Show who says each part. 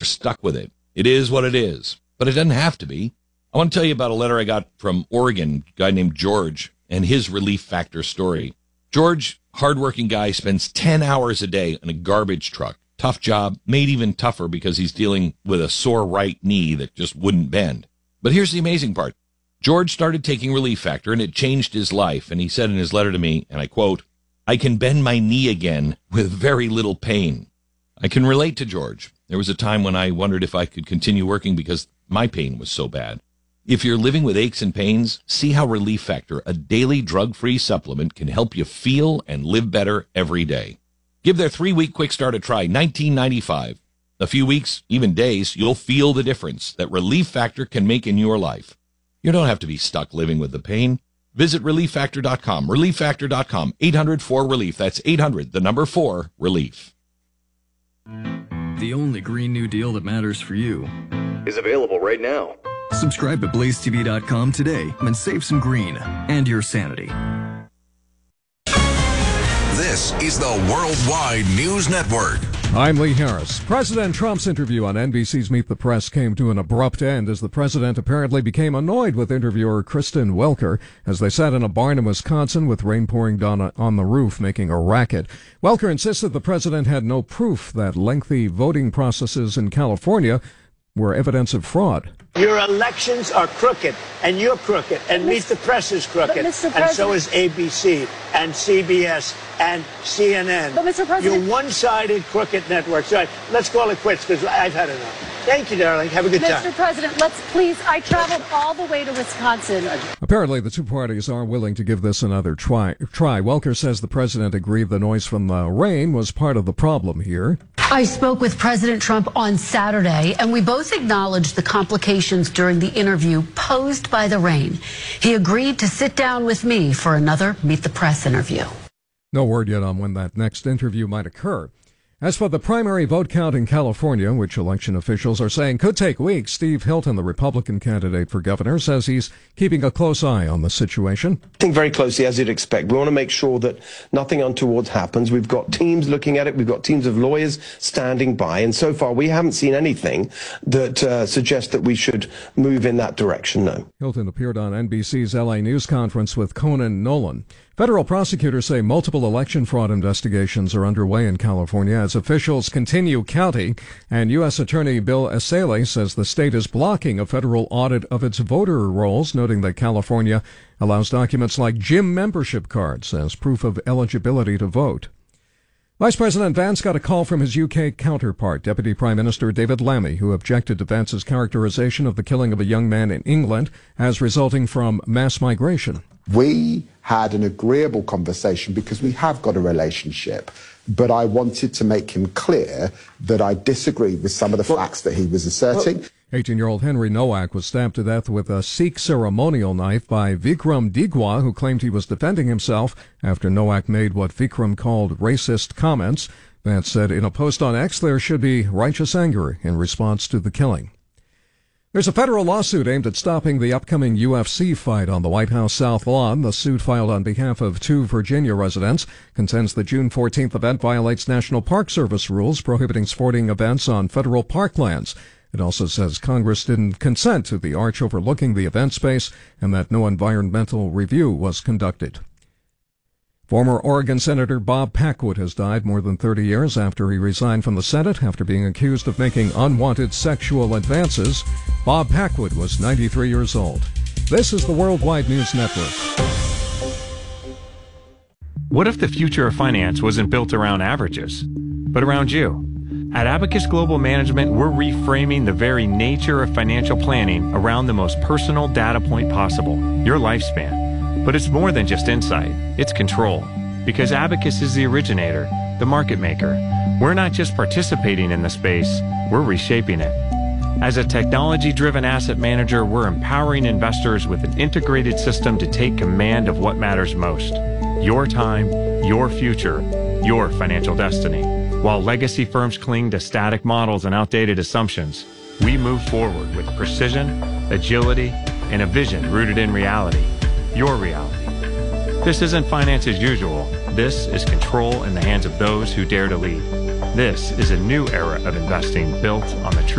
Speaker 1: stuck with it. It is what it is, but it doesn't have to be. I want to tell you about a letter I got from Oregon, a guy named George, and his Relief Factor story. George, hardworking guy, spends 10 hours a day in a garbage truck. Tough job, made even tougher because he's dealing with a sore right knee that just wouldn't bend. But here's the amazing part. George started taking Relief Factor, and it changed his life. And he said in his letter to me, and I quote, "I can bend my knee again with very little pain." I can relate to George. There was a time when I wondered if I could continue working because my pain was so bad. If you're living with aches and pains, see how Relief Factor, a daily drug-free supplement, can help you feel and live better every day. Give their 3-week quick start a try, $19.95. A few weeks, even days, you'll feel the difference that Relief Factor can make in your life. You don't have to be stuck living with the pain. Visit ReliefFactor.com, ReliefFactor.com, 800-4-RELIEF. That's 800-4-RELIEF.
Speaker 2: The only Green New Deal that matters for you
Speaker 3: is available right now.
Speaker 2: Subscribe to BlazeTV.com today and save some green and your sanity.
Speaker 4: This is the Worldwide News Network.
Speaker 5: I'm Lee Harris. President Trump's interview on NBC's Meet the Press came to an abrupt end as the president apparently became annoyed with interviewer Kristen Welker as they sat in a barn in Wisconsin with rain pouring down on the roof, making a racket. Welker insisted the president had no proof that lengthy voting processes in California were evidence of fraud.
Speaker 6: Your elections are crooked, and you're crooked, and Meet the Press is crooked, and so is ABC, and CBS, and CNN.
Speaker 7: But Mr. President,
Speaker 6: you're one-sided crooked networks. All right, let's call it quits because I've had enough. Thank you, darling. Have a good time.
Speaker 7: Mr. President, let's please. I traveled all the way to Wisconsin.
Speaker 5: Apparently, the two parties are willing to give this another try. Welker says the president agreed the noise from the rain was part of the problem here.
Speaker 8: I spoke with President Trump on Saturday, and we both acknowledged the complications during the interview posed by the rain. He agreed to sit down with me for another Meet the Press interview.
Speaker 5: No word yet on when that next interview might occur. As for the primary vote count in California, which election officials are saying could take weeks, Steve Hilton, the Republican candidate for governor, says he's keeping a close eye on the situation.
Speaker 9: I think very closely, as you'd expect. We want to make sure that nothing untoward happens. We've got teams looking at it. We've got teams of lawyers standing by. And so far, we haven't seen anything that suggests that we should move in that direction, no.
Speaker 5: Hilton appeared on NBC's LA News Conference with Conan Nolan. Federal prosecutors say multiple election fraud investigations are underway in California as officials continue counting, and U.S. Attorney Bill Essayli says the state is blocking a federal audit of its voter rolls, noting that California allows documents like gym membership cards as proof of eligibility to vote. Vice President Vance got a call from his UK counterpart, Deputy Prime Minister David Lammy, who objected to Vance's characterization of the killing of a young man in England as resulting from mass migration.
Speaker 10: We had an agreeable conversation because we have got a relationship, but I wanted to make him clear that I disagreed with some of the facts that he was asserting.
Speaker 5: 18-year-old Henry Nowak was stabbed to death with a Sikh ceremonial knife by Vikram Digwa, who claimed he was defending himself after Nowak made what Vikram called racist comments. Vance said in a post on X there should be righteous anger in response to the killing. There's a federal lawsuit aimed at stopping the upcoming UFC fight on the White House South Lawn. The suit, filed on behalf of 2 Virginia residents, contends the June 14th event violates National Park Service rules prohibiting sporting events on federal parklands. It also says Congress didn't consent to the arch overlooking the event space and that no environmental review was conducted. Former Oregon Senator Bob Packwood has died more than 30 years after he resigned from the Senate after being accused of making unwanted sexual advances. Bob Packwood was 93 years old. This is the Worldwide News Network.
Speaker 11: What if the future of finance wasn't built around averages, but around you? At Abacus Global Management, we're reframing the very nature of financial planning around the most personal data point possible, your lifespan. But it's more than just insight, it's control. Because Abacus is the originator, the market maker. We're not just participating in the space, we're reshaping it. As a technology-driven asset manager, we're empowering investors with an integrated system to take command of what matters most. Your time, your future, your financial destiny. While legacy firms cling to static models and outdated assumptions, we move forward with precision, agility, and a vision rooted in reality. Your reality. This isn't finance as usual. This is control in the hands of those who dare to lead. This is a new era of investing built on the